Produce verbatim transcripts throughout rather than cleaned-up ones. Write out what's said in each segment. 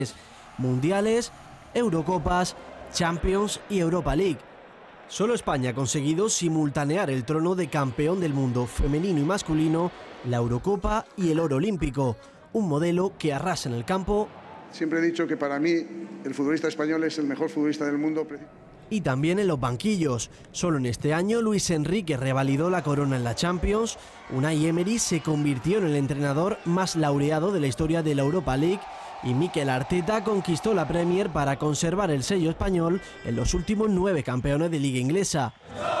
mundiales, Eurocopas, Champions y Europa League. Solo España ha conseguido simultanear el trono de campeón del mundo femenino y masculino, la Eurocopa y el oro olímpico, un modelo que arrasa en el campo. Siempre he dicho que para mí el futbolista español es el mejor futbolista del mundo. Y también en los banquillos. Solo en este año Luis Enrique revalidó la corona en la Champions, Unai Emery se convirtió en el entrenador más laureado de la historia de la Europa League y Mikel Arteta conquistó la Premier para conservar el sello español en los últimos nueve campeones de liga inglesa.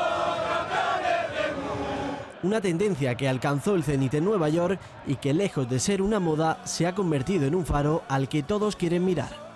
Una tendencia que alcanzó el cenit en Nueva York y que, lejos de ser una moda, se ha convertido en un faro al que todos quieren mirar.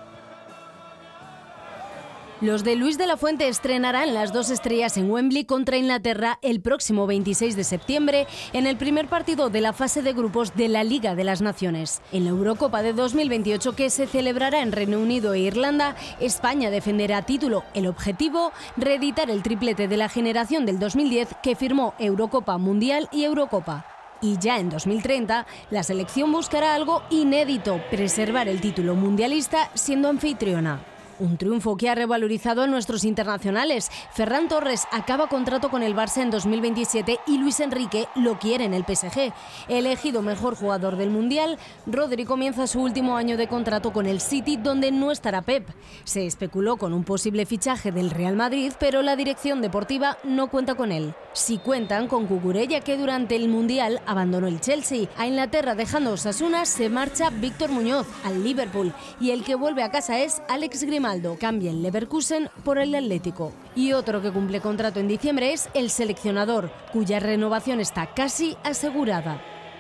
Los de Luis de la Fuente estrenarán las dos estrellas en Wembley contra Inglaterra el próximo veintiséis de septiembre en el primer partido de la fase de grupos de la Liga de las Naciones. En la Eurocopa de dos mil veintiocho, que se celebrará en Reino Unido e Irlanda, España defenderá título. El objetivo, reeditar el triplete de la generación del dos mil diez que firmó Eurocopa, Mundial y Eurocopa. Y ya en dos mil treinta, la selección buscará algo inédito, preservar el título mundialista siendo anfitriona. Un triunfo que ha revalorizado a nuestros internacionales. Ferran Torres acaba contrato con el Barça en dos mil veintisiete y Luis Enrique lo quiere en el P S G. Elegido mejor jugador del Mundial, Rodri comienza su último año de contrato con el City, donde no estará Pep. Se especuló con un posible fichaje del Real Madrid, pero la dirección deportiva no cuenta con él. Sí cuentan con Cucurella, que durante el Mundial abandonó el Chelsea. A Inglaterra, dejando Osasuna, se marcha Víctor Muñoz al Liverpool y el que vuelve a casa es Alex Grimaldo. Cambia el Leverkusen por el Atlético. Y otro que cumple contrato en diciembre es el seleccionador, cuya renovación está casi asegurada.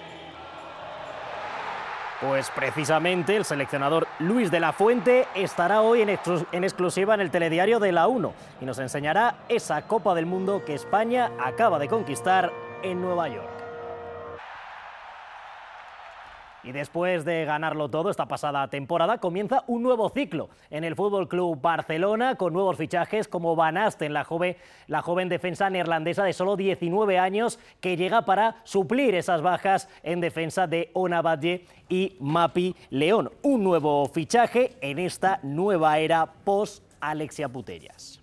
Pues precisamente el seleccionador Luis de la Fuente estará hoy en, exclu- en exclusiva en el telediario de la uno y nos enseñará esa Copa del Mundo que España acaba de conquistar en Nueva York. Y después de ganarlo todo esta pasada temporada, comienza un nuevo ciclo en el Fútbol Club Barcelona, con nuevos fichajes como Van Asten, la joven, la joven defensa neerlandesa de solo diecinueve años, que llega para suplir esas bajas en defensa de Ona Batlle y Mapi León. Un nuevo fichaje en esta nueva era post-Alexia Putellas.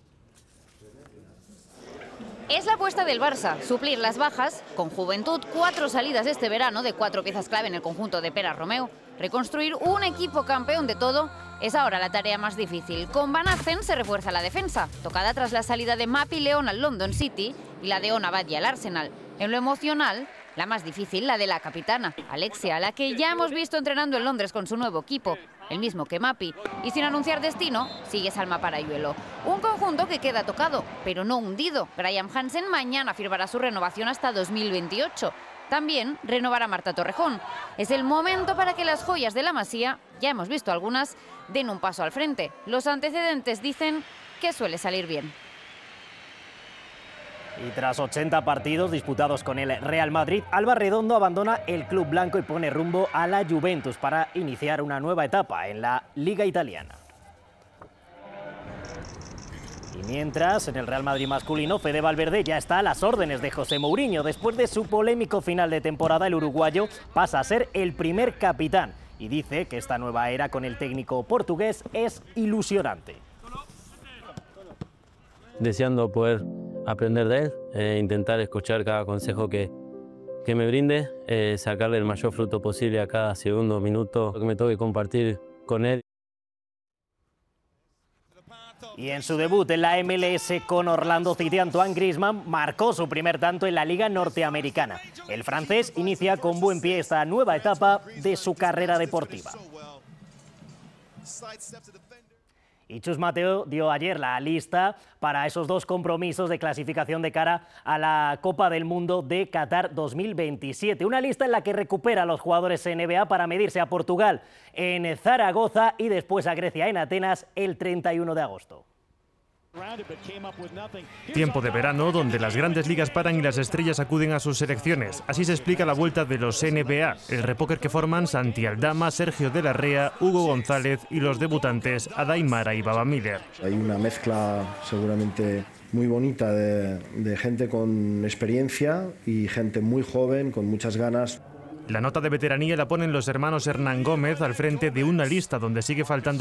Es la apuesta del Barça, suplir las bajas con juventud, cuatro salidas este verano de cuatro piezas clave en el conjunto de Pere Romeu. Reconstruir un equipo campeón de todo es ahora la tarea más difícil. Con Van Asten se refuerza la defensa, tocada tras la salida de Mapi León al London City y la de Ona Batlle al Arsenal. En lo emocional, la más difícil, la de la capitana, Alexia, a la que ya hemos visto entrenando en Londres con su nuevo equipo, el mismo que Mapi, y sin anunciar destino, sigue Salma Parayuelo. Un conjunto que queda tocado, pero no hundido. Graham Hansen mañana firmará su renovación hasta dos mil veintiocho. También renovará Marta Torrejón. Es el momento para que las joyas de la Masía, ya hemos visto algunas, den un paso al frente. Los antecedentes dicen que suele salir bien. Y tras ochenta partidos disputados con el Real Madrid, Alba Redondo abandona el club blanco y pone rumbo a la Juventus para iniciar una nueva etapa en la Liga Italiana. Y mientras, en el Real Madrid masculino, Fede Valverde ya está a las órdenes de José Mourinho. Después de su polémico final de temporada, el uruguayo pasa a ser el primer capitán y dice que esta nueva era con el técnico portugués es ilusionante. Deseando poder aprender de él, eh, intentar escuchar cada consejo que, que me brinde, eh, sacarle el mayor fruto posible a cada segundo, minuto que me toque compartir con él. Y en su debut en la M L S con Orlando City, Antoine Griezmann marcó su primer tanto en la Liga Norteamericana. El francés inicia con buen pie esta nueva etapa de su carrera deportiva. Y Chus Mateo dio ayer la lista para esos dos compromisos de clasificación de cara a la Copa del Mundo de Qatar dos mil veintisiete. Una lista en la que recupera a los jugadores N B A para medirse a Portugal en Zaragoza y después a Grecia en Atenas el treinta y uno de agosto. Tiempo de verano donde las grandes ligas paran y las estrellas acuden a sus selecciones. Así se explica la vuelta de los N B A, el repóquer que forman Santi Aldama, Sergio de la Rea, Hugo González y los debutantes Adaimara y Baba Miller. Hay una mezcla seguramente muy bonita de, de gente con experiencia y gente muy joven, con muchas ganas. La nota de veteranía la ponen los hermanos Hernán Gómez al frente de una lista donde sigue faltando